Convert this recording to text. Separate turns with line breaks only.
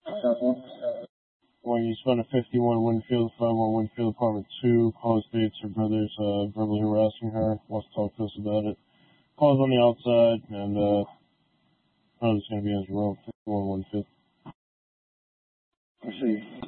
When you spent a 51 Winfield, 51 Winfield, apartment 2, calls states her brother's verbally harassing her, wants to talk to us about it. Calls on the outside, and brother's going to be in his room, 51 Winfield.
I see.